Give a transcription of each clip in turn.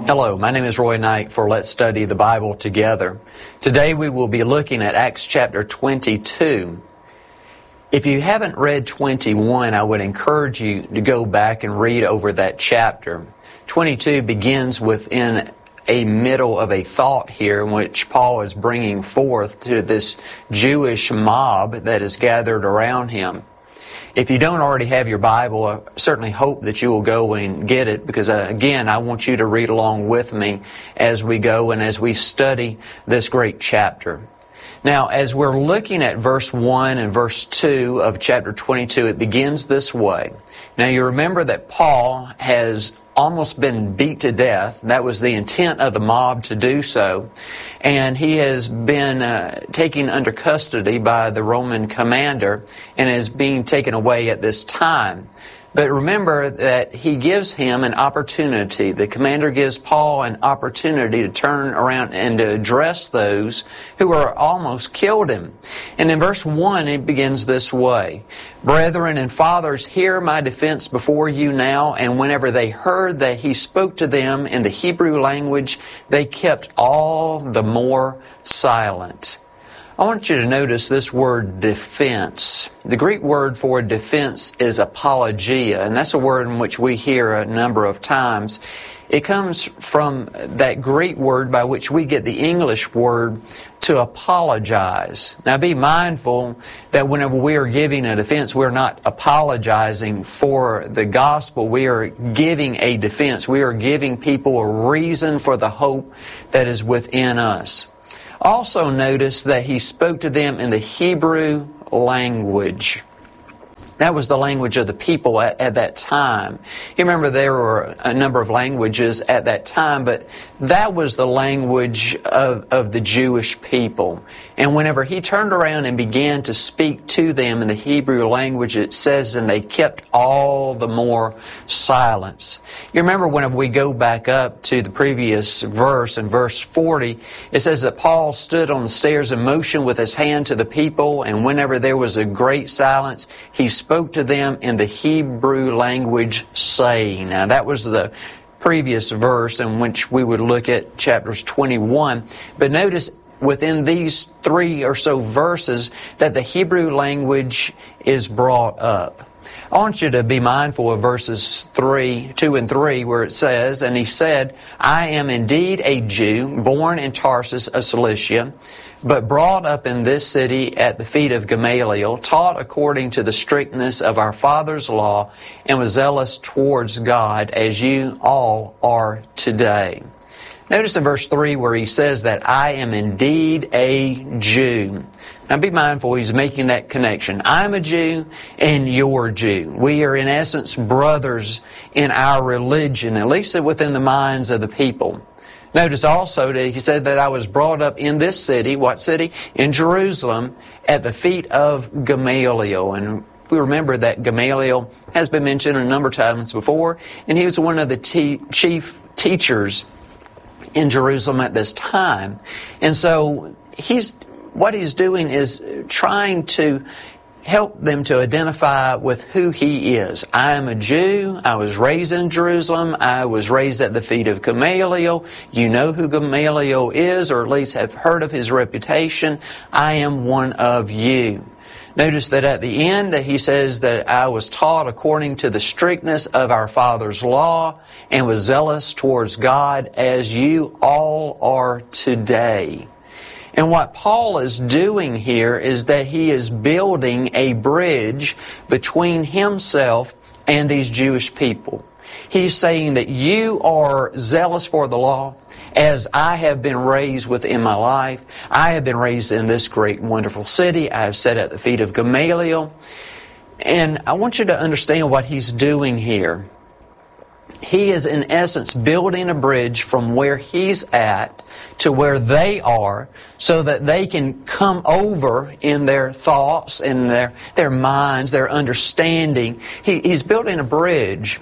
Hello, my name is Roy Knight for Let's Study the Bible Together. Today we will be looking at Acts chapter 22. If you haven't read 21, I would encourage you to go back and read over that chapter. 22 begins within a middle of a thought here in which Paul is bringing forth to this Jewish mob that is gathered around him. If you don't already have your Bible, I certainly hope that you will go and get it because, again, I want you to read along with me as we go and as we study this great chapter. Now, as we're looking at verse 1 and verse 2 of chapter 22, it begins this way. Now, you remember that Paul has almost been beat to death. That was the intent of the mob to do so. And he has been taken under custody by the Roman commander and is being taken away at this time. But remember that he gives him an opportunity. The commander gives Paul an opportunity to turn around and to address those who are almost killed him. And in verse 1, it begins this way. Brethren and fathers, hear my defense before you now. And whenever they heard that he spoke to them in the Hebrew language, they kept all the more silent. I want you to notice this word defense. The Greek word for defense is apologia, and that's a word in which we hear a number of times. It comes from that Greek word by which we get the English word to apologize. Now be mindful that whenever we are giving a defense, we're not apologizing for the gospel. We are giving a defense. We are giving people a reason for the hope that is within us. Also notice that he spoke to them in the Hebrew language. That was the language of the people at that time. You remember there were a number of languages at that time, but that was the language of the Jewish people. And whenever he turned around and began to speak to them in the Hebrew language, it says, and they kept all the more silence. You remember whenever we go back up to the previous verse, in verse 40, it says that Paul stood on the stairs in motion with his hand to the people, and whenever there was a great silence, he spoke to them in the Hebrew language, saying. Now that was the previous verse in which we would look at chapters 21. But notice within these 3 or so verses that the Hebrew language is brought up. I want you to be mindful of verses 2 and 3 where it says, And he said, I am indeed a Jew, born in Tarsus of Cilicia, but brought up in this city at the feet of Gamaliel, taught according to the strictness of our father's law, and was zealous towards God, as you all are today. Notice in verse 3 where he says that I am indeed a Jew. Now be mindful, he's making that connection. I'm a Jew and you're a Jew. We are in essence brothers in our religion, at least within the minds of the people. Notice also that he said that I was brought up in this city. What city? In Jerusalem, at the feet of Gamaliel. And we remember that Gamaliel has been mentioned a number of times before, and he was one of the chief teachers in Jerusalem at this time. And so what he's doing is trying to help them to identify with who he is. I am a Jew. I was raised in Jerusalem. I was raised at the feet of Gamaliel. You know who Gamaliel is, or at least have heard of his reputation. I am one of you. Notice that at the end that he says that I was taught according to the strictness of our father's law and was zealous towards God, as you all are today. And what Paul is doing here is that he is building a bridge between himself and these Jewish people. He's saying that you are zealous for the law as I have been raised within my life. I have been raised in this great and wonderful city. I have sat at the feet of Gamaliel. And I want you to understand what he's doing here. He is in essence building a bridge from where he's at to where they are so that they can come over in their thoughts, in their minds, their understanding. He's building a bridge.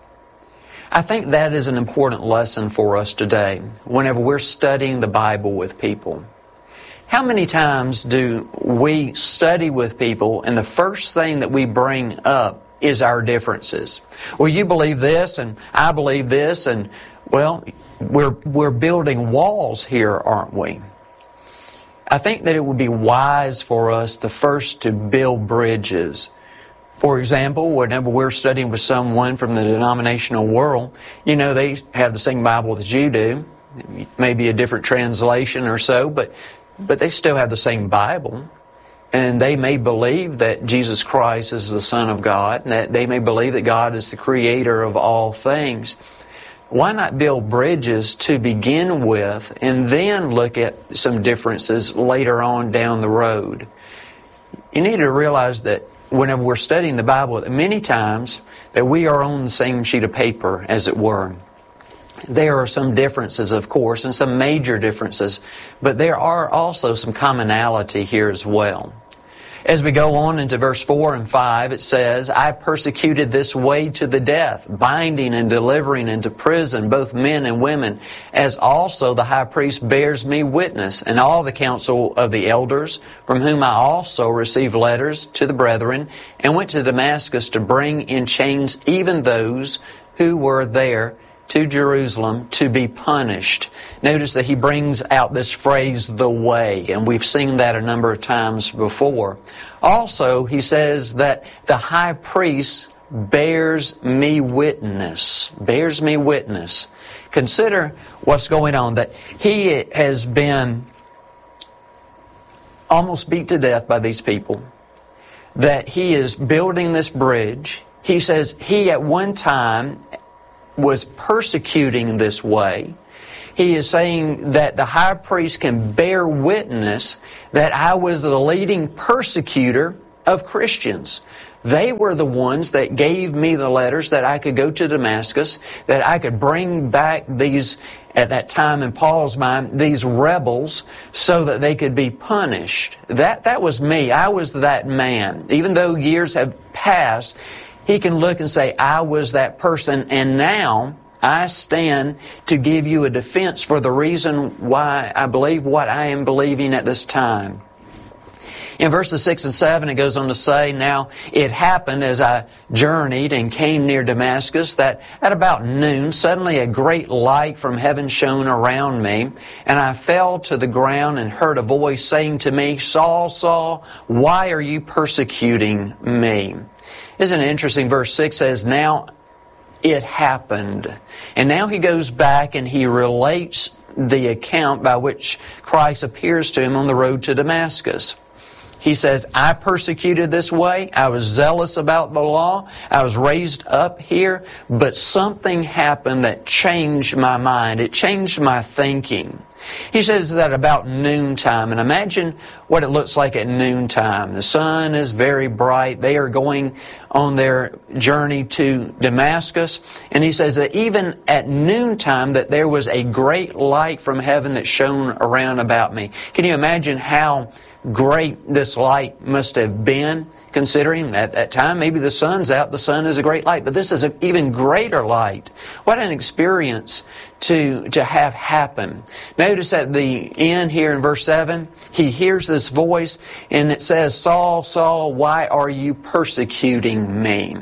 I think that is an important lesson for us today whenever we're studying the Bible with people. How many times do we study with people and the first thing that we bring up is our differences. Well, you believe this and I believe this, and well, we're building walls here, aren't we? I think that it would be wise for us to build bridges. For example, whenever we're studying with someone from the denominational world, they have the same Bible that you do, maybe a different translation or so, but they still have the same Bible. And they may believe that Jesus Christ is the Son of God, and that they may believe that God is the Creator of all things. Why not build bridges to begin with and then look at some differences later on down the road? You need to realize that whenever we're studying the Bible, many times that we are on the same sheet of paper, as it were. There are some differences, of course, and some major differences, but there are also some commonality here as well. As we go on into verse 4 and 5, it says, I persecuted this way to the death, binding and delivering into prison both men and women, as also the high priest bears me witness, and all the council of the elders, from whom I also received letters to the brethren, and went to Damascus to bring in chains even those who were there to Jerusalem to be punished. Notice that he brings out this phrase, the way, and we've seen that a number of times before. Also, he says that the high priest bears me witness. Bears me witness. Consider what's going on, that he has been almost beat to death by these people, that he is building this bridge. He says he at one time was persecuting this way. He is saying that the high priest can bear witness that I was the leading persecutor of Christians. They were the ones that gave me the letters that I could go to Damascus, that I could bring back these, at that time in Paul's mind, these rebels so that they could be punished. That was me. I was that man. Even though years have passed, he can look and say, I was that person, and now I stand to give you a defense for the reason why I believe what I am believing at this time. In verses 6 and 7, it goes on to say, Now it happened as I journeyed and came near Damascus that at about noon suddenly a great light from heaven shone around me, and I fell to the ground and heard a voice saying to me, Saul, Saul, why are you persecuting me? Isn't it interesting? Verse 6 says, Now it happened. And now he goes back and he relates the account by which Christ appears to him on the road to Damascus. He says, I persecuted this way. I was zealous about the law. I was raised up here. But something happened that changed my mind. It changed my thinking. He says that about noontime. And imagine what it looks like at noontime. The sun is very bright. They are going on their journey to Damascus. And he says that even at noontime that there was a great light from heaven that shone around about me. Can you imagine how great this light must have been, considering at that time maybe the sun's out, the sun is a great light, but this is an even greater light. What an experience to have happen. Notice at the end here in verse 7, he hears this voice and it says, Saul, Saul, why are you persecuting me?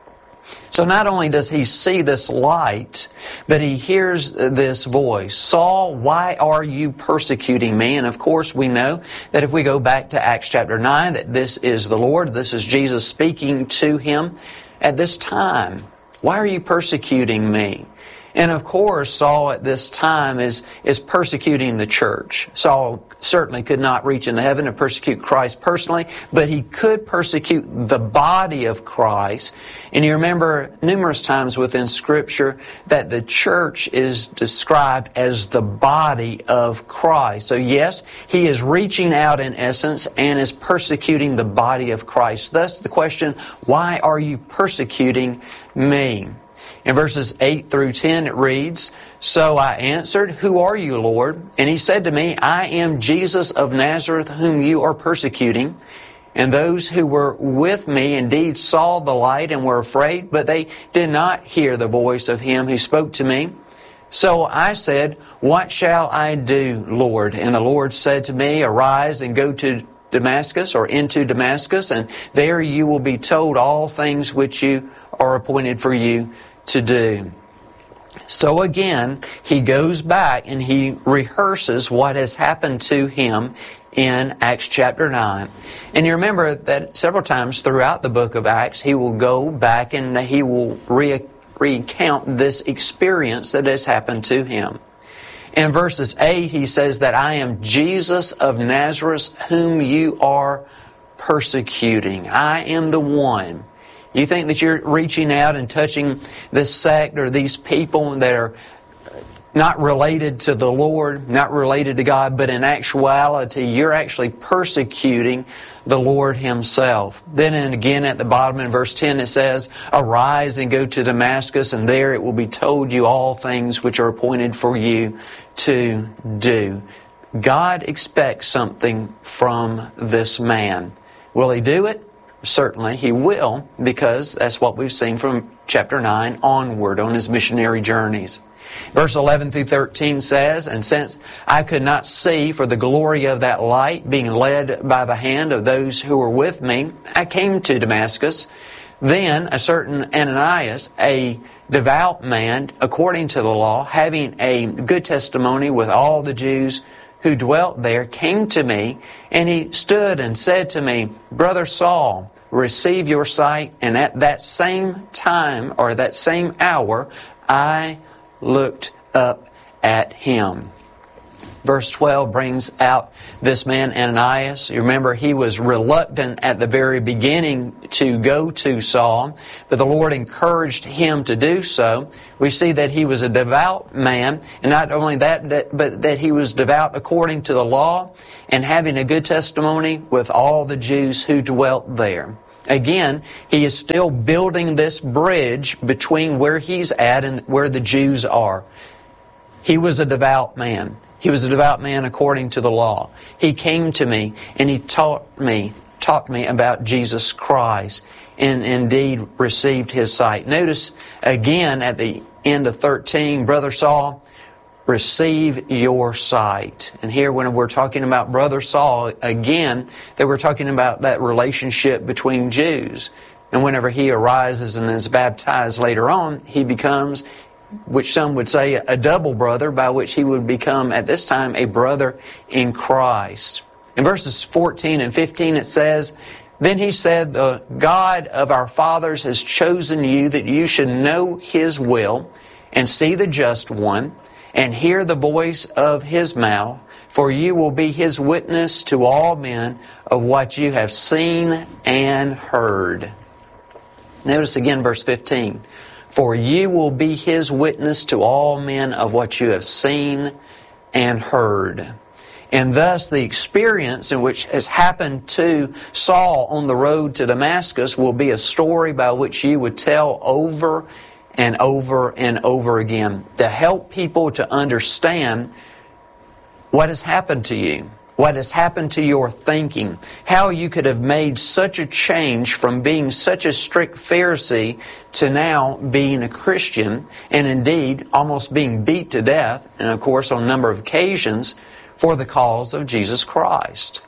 So not only does he see this light, but he hears this voice. Saul, why are you persecuting me? And of course we know that if we go back to Acts chapter 9, that this is the Lord, this is Jesus speaking to him at this time. Why are you persecuting me? And of course, Saul at this time is persecuting the church. Saul certainly could not reach into heaven and persecute Christ personally, but he could persecute the body of Christ. And you remember numerous times within Scripture that the church is described as the body of Christ. So yes, he is reaching out in essence and is persecuting the body of Christ. Thus the question, why are you persecuting me? In verses 8 through 10 it reads, So I answered, Who are you, Lord? And he said to me, I am Jesus of Nazareth, whom you are persecuting. And those who were with me indeed saw the light and were afraid, but they did not hear the voice of him who spoke to me. So I said, What shall I do, Lord? And the Lord said to me, Arise and go to Damascus or into Damascus, and there you will be told all things which you are appointed for you to do. So again, he goes back and he rehearses what has happened to him in Acts chapter 9. And you remember that several times throughout the book of Acts, he will go back and he will recount this experience that has happened to him. In verses 8, he says that I am Jesus of Nazareth, whom you are persecuting. I am the one. You think that you're reaching out and touching this sect or these people that are not related to the Lord, not related to God, but in actuality, you're actually persecuting the Lord Himself. Then and again at the bottom in verse 10 it says, arise and go to Damascus, and there it will be told you all things which are appointed for you to do. God expects something from this man. Will He do it? Certainly He will, because that's what we've seen from chapter 9 onward on His missionary journeys. Verse 11 through 13 says, and since I could not see for the glory of that light, being led by the hand of those who were with me, I came to Damascus. Then a certain Ananias, a devout man, according to the law, having a good testimony with all the Jews who dwelt there, came to me, and he stood and said to me, Brother Saul, receive your sight. And at that same time, or that same hour, I looked up at him. Verse 12 brings out this man Ananias. You remember he was reluctant at the very beginning to go to Saul, but the Lord encouraged him to do so. We see that he was a devout man, and not only that, but that he was devout according to the law and having a good testimony with all the Jews who dwelt there. Again, he is still building this bridge between where he's at and where the Jews are. He was a devout man. He was a devout man according to the law. He came to me and he taught me about Jesus Christ, and indeed received his sight. Notice again at the end of 13, Brother Saul, receive your sight. And here when we're talking about Brother Saul, again, that we're talking about that relationship between Jews. And whenever he arises and is baptized later on, he becomes, which some would say, a double brother, by which he would become at this time a brother in Christ. In verses 14 and 15 it says, Then he said, The God of our fathers has chosen you that you should know His will and see the just one and hear the voice of His mouth, for you will be His witness to all men of what you have seen and heard. Notice again verse 15. For you will be His witness to all men of what you have seen and heard. And thus the experience in which has happened to Saul on the road to Damascus will be a story by which you would tell over and over and over again to help people to understand what has happened to you, what has happened to your thinking, how you could have made such a change from being such a strict Pharisee to now being a Christian, and indeed almost being beat to death, and of course on a number of occasions, for the cause of Jesus Christ.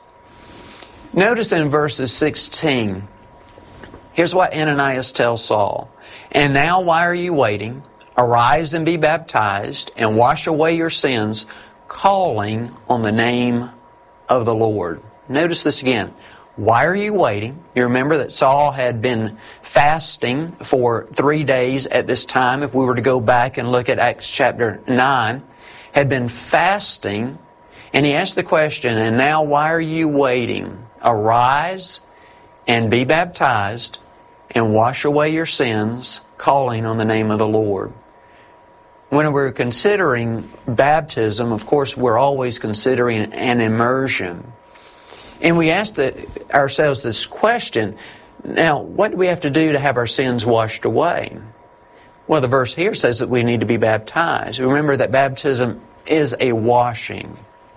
Notice in verses 16, here's what Ananias tells Saul. And now why are you waiting? Arise and be baptized, and wash away your sins, calling on the name of the Lord. Notice this again. Why are you waiting? You remember that Saul had been fasting for 3 days at this time. If we were to go back and look at Acts chapter 9, had been fasting, and he asked the question, and now why are you waiting? Arise and be baptized and wash away your sins, calling on the name of the Lord. When we're considering baptism, of course, we're always considering an immersion. And we ask ourselves this question, now, what do we have to do to have our sins washed away? Well, the verse here says that we need to be baptized. Remember that baptism is a washing.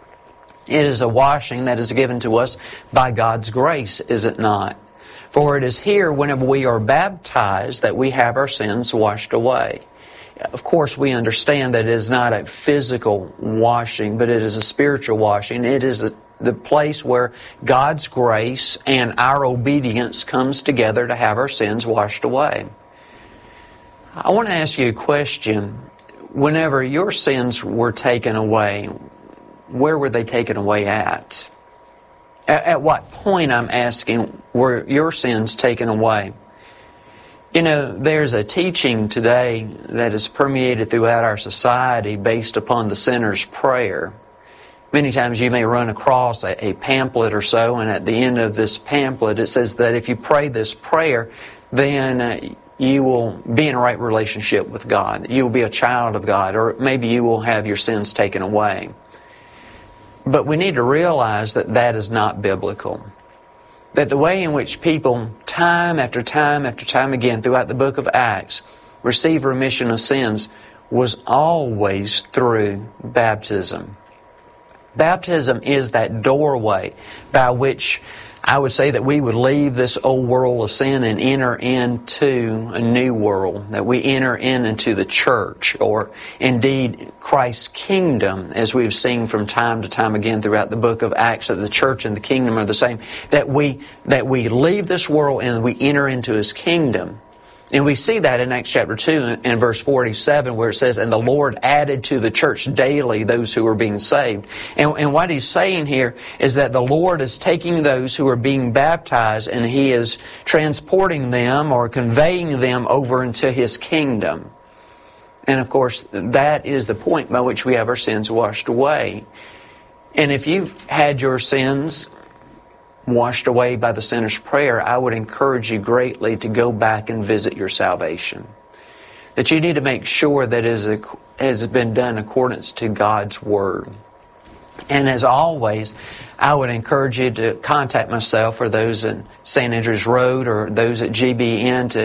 It is a washing that is given to us by God's grace, is it not? For it is here, whenever we are baptized, that we have our sins washed away. Of course, we understand that it is not a physical washing, but it is a spiritual washing. It is the place where God's grace and our obedience comes together to have our sins washed away. I want to ask you a question. Whenever your sins were taken away, where were they taken away at? At what point, I'm asking, were your sins taken away? You know, there's a teaching today that is permeated throughout our society based upon the sinner's prayer. Many times you may run across a pamphlet or so, and at the end of this pamphlet it says that if you pray this prayer, then you will be in a right relationship with God. You will be a child of God, or maybe you will have your sins taken away. But we need to realize that that is not biblical. That the way in which people, time after time after time again, throughout the book of Acts, receive remission of sins was always through baptism. Baptism is that doorway by which I would say that we would leave this old world of sin and enter into a new world, that we enter into the church, or indeed Christ's kingdom, as we've seen from time to time again throughout the book of Acts, that the church and the kingdom are the same, that we leave this world and we enter into His kingdom. And we see that in Acts chapter 2 and verse 47, where it says, "And the Lord added to the church daily those who were being saved." And what He's saying here is that the Lord is taking those who are being baptized and He is transporting them or conveying them over into His kingdom. And of course, that is the point by which we have our sins washed away. And if you've had your sins washed away by the sinner's prayer, I would encourage you greatly to go back and visit your salvation. That you need to make sure that it has been done in accordance to God's Word. And as always, I would encourage you to contact myself or those in St. Andrews Road or those at GBN to